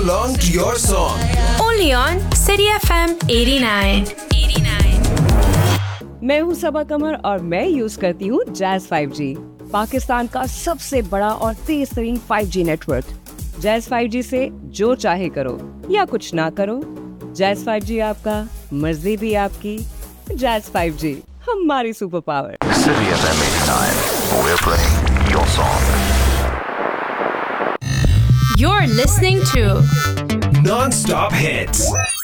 along to your song. Only on City FM 89. मैं हूँ सबा कमर और मैं यूज करती हूँ जैज़ 5G, पाकिस्तान का सबसे बड़ा और तेज तरीन 5G नेटवर्क। जैज़ 5G से जो चाहे करो या कुछ ना करो, जैज़ 5G आपका, मर्जी भी आपकी। जैज़ 5G हमारी super power. City FM 89. We're playing your song. You're listening to Non-stop hits.